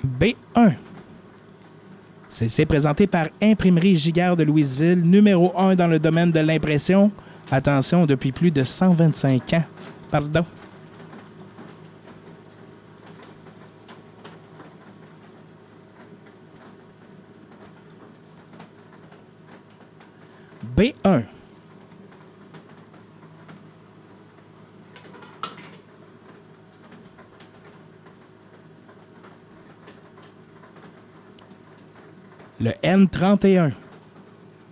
B1. C'est présenté par Imprimerie Giguère de Louisville, numéro 1 dans le domaine de l'impression. Attention, depuis plus de 125 ans. Pardon. B1. Le N31.